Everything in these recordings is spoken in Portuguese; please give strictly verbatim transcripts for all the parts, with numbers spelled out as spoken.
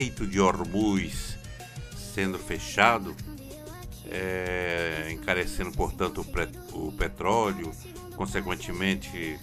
Estreito de Hormuz sendo fechado, é, encarecendo, portanto, o, pre, o petróleo, consequentemente,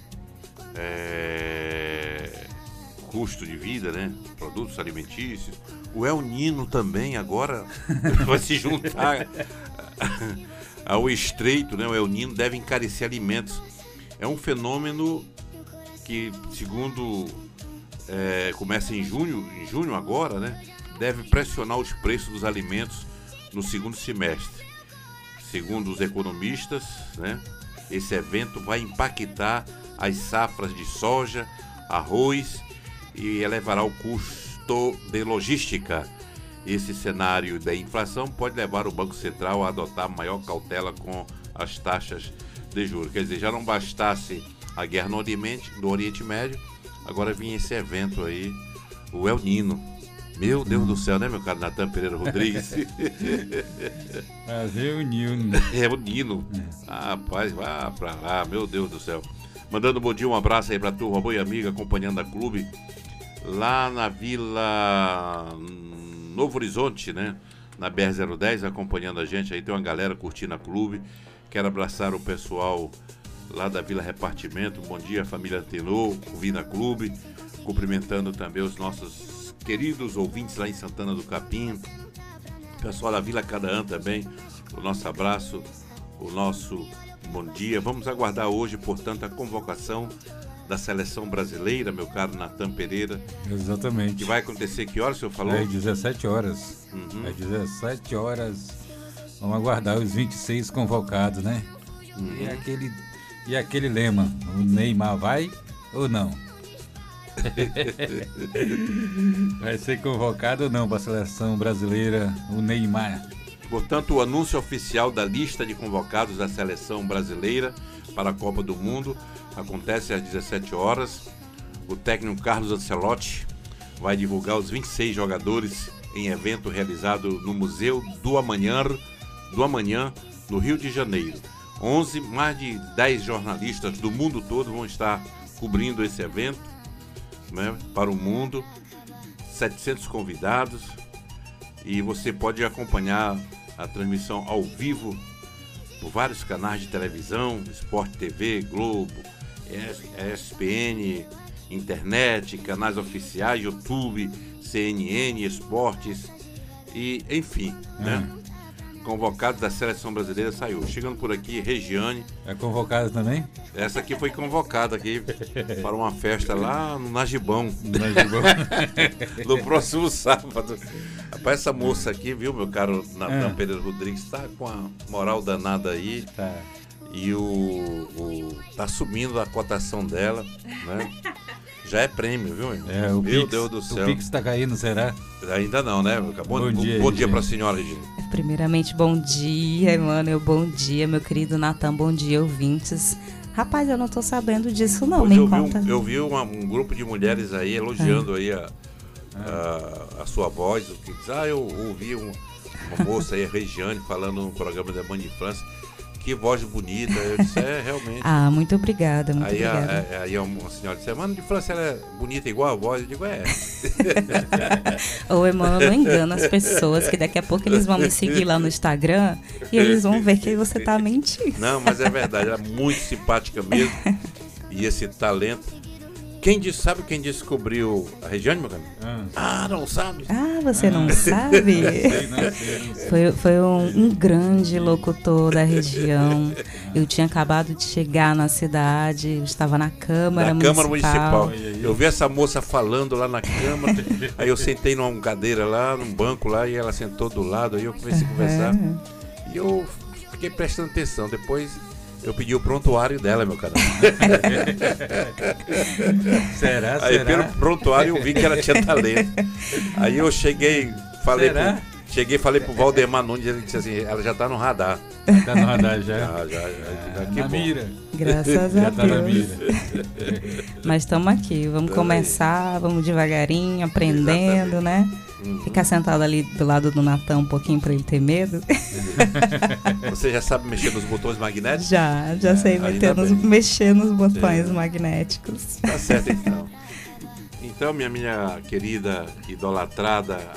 é, custo de vida, né? Produtos alimentícios. O El Nino também agora vai se juntar ao estreito, né? O El Nino deve encarecer alimentos. É um fenômeno que, segundo é, começa em junho, em junho agora, né? Deve pressionar os preços dos alimentos no segundo semestre. Segundo os economistas, né? Esse evento vai impactar as safras de soja, arroz e elevará o custo de logística. Esse cenário da inflação pode levar o Banco Central a adotar maior cautela com as taxas de juros. Quer dizer, já não bastasse a guerra no Oriente, no Oriente Médio, agora vinha esse evento aí, o El Nino. Meu Deus do céu, né, meu caro Natan Pereira Rodrigues? Fazer o Nino. É o Nino. Ah, rapaz, vá pra lá, meu Deus do céu. Mandando um bom dia, um abraço aí pra turma, boa e amiga, acompanhando a clube lá na Vila Novo Horizonte, né? Na B R zero dez, acompanhando a gente. Aí tem uma galera curtindo a clube. Quero abraçar o pessoal lá da Vila Repartimento. Bom dia, família Tenor, ouvindo a clube. Cumprimentando também os nossos queridos ouvintes lá em Santana do Capim. Pessoal da Vila Canaã também. O nosso abraço, o nosso bom dia. Vamos aguardar hoje, portanto, a convocação da seleção brasileira, meu caro Natan Pereira. Exatamente. Que vai acontecer que horas, o senhor falou? É dezessete horas. Uhum. É dezessete horas. Vamos aguardar os vinte e seis convocados, né? Uhum. E, aquele, e aquele lema, o Neymar vai ou não? Vai ser convocado ou não para a seleção brasileira o Neymar? Portanto, o anúncio oficial da lista de convocados da seleção brasileira para a Copa do Mundo acontece às dezessete horas. O técnico Carlos Ancelotti vai divulgar os vinte e seis jogadores em evento realizado no Museu do Amanhã, do Amanhã, no Rio de Janeiro. onze, mais de dez jornalistas do mundo todo vão estar cobrindo esse evento, né, para o mundo. setecentos convidados. E você pode acompanhar a transmissão ao vivo por vários canais de televisão, Sport T V, Globo, E S P N, internet, canais oficiais, YouTube, C N N, Esportes, e enfim, hum. né? Convocados da seleção brasileira saiu. Chegando por aqui, Regiane. É convocada também? Essa aqui foi convocada aqui para uma festa lá no Najibão. Najibão. No próximo sábado. Rapaz, essa moça aqui, viu, meu caro Natan é. Pereira Rodrigues, tá com a moral danada aí. Tá. E o, o tá subindo a cotação dela, né? Já é prêmio, viu, irmão? É, o Meu Pix, Deus do céu. O Pix tá caindo, será? Ainda não, né? Bom, bom dia, bom dia para a senhora, Regina. Primeiramente, bom dia, Emmanuel, bom dia, meu querido Natan, bom dia, ouvintes. Rapaz, eu não tô sabendo disso não, pois me eu conta. Vi um, eu vi uma, um grupo de mulheres aí elogiando ah. aí a, a, a sua voz, o que diz, ah, eu ouvi um, uma moça aí, a Regiane, falando no programa da Mãe de França. Que voz bonita, eu disse, é, realmente. Ah, muito obrigada, muito aí obrigada. A, a, aí uma senhora disse, mano, de França ela é bonita igual a voz? Eu digo, é. Ô, Emmanuel, não engana as pessoas, que daqui a pouco eles vão me seguir lá no Instagram e eles vão ver que você tá mentindo. Não, mas é verdade, ela é muito simpática mesmo. E esse talento. Quem disse, sabe quem descobriu a Regiane, meu caminho? Ah. ah, não sabe? Ah, você ah. não sabe? Não sei, não sei, não sei. Foi, foi um, um grande locutor da região. Eu tinha acabado de chegar na cidade, eu estava na Câmara na Municipal. Câmara Municipal. Eu vi essa moça falando lá na Câmara, aí eu sentei numa cadeira lá, num banco lá, e ela sentou do lado, aí eu comecei a conversar. Uhum. E eu fiquei prestando atenção, depois... Eu pedi o prontuário dela, meu cara. Será? Aí será? pelo prontuário eu vi que ela tinha talento. Aí eu cheguei, falei será? Pro, cheguei falei pro Valdemar Nunes, ele disse assim, ela já tá no radar. Tá no radar já? Já, já. já, já na bom. mira. Graças a já Deus. Tá na mira. Mas estamos aqui, vamos começar, vamos devagarinho, aprendendo, exatamente, né? Uhum. Ficar sentado ali do lado do Natan um pouquinho para ele ter medo. Você já sabe mexer nos botões magnéticos? Já, já sei meter nos, mexer nos botões é. magnéticos. Tá certo então. Então, minha, minha querida, idolatrada